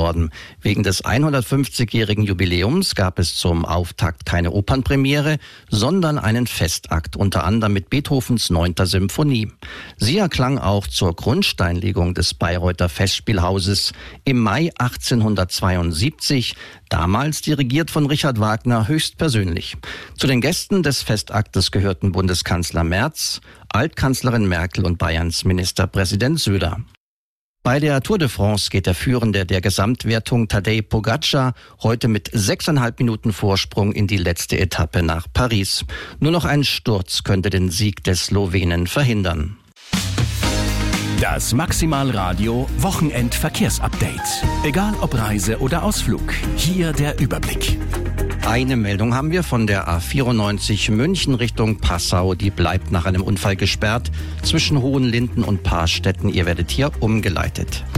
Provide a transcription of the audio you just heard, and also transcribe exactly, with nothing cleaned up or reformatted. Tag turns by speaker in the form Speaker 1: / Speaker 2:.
Speaker 1: worden. Wegen des hundertfünfzigjährigen Jubiläums gab es zum Auftakt keine Opernpremiere, sondern einen Festakt, unter anderem mit Beethovens neunter Symphonie. Sie erklang auch zur Grundsteinlegung des Bayreuther Festspielhauses im Mai achtzehnhundertzweiundsiebzig, damals dirigiert von Richard Wagner höchstpersönlich. Zu den Gästen des Festaktes gehörten Bundeskanzler Merz, Altkanzlerin Merkel und Bayerns Ministerpräsident Söder. Bei der Tour de France geht der Führende der Gesamtwertung Tadej Pogačar heute mit sechseinhalb Minuten Vorsprung in die letzte Etappe nach Paris. Nur noch ein Sturz könnte den Sieg des Slowenen verhindern.
Speaker 2: Das Maximalradio Wochenendverkehrsupdate. Egal ob Reise oder Ausflug, hier der Überblick.
Speaker 1: Eine Meldung haben wir von der A vierundneunzig München Richtung Passau. Die bleibt nach einem Unfall gesperrt zwischen Hohenlinden und Paarstetten. Ihr werdet hier umgeleitet.